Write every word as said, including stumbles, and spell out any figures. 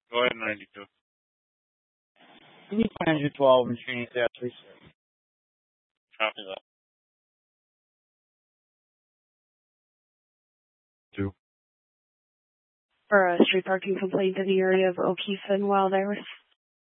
Go ahead, ninety-two. Give me one hundred twelve and Trinity South, please. Copy that. Two. For a street parking complaint in the area of O'Keefe and Wild Iris.